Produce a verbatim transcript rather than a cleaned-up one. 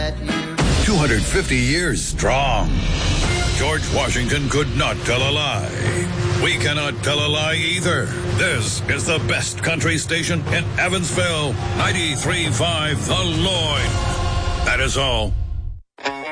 at you. two hundred fifty years strong. George Washington could not tell a lie. We cannot tell a lie either. This is the best country station in Evansville. ninety-three point five The Lloyd. That is all.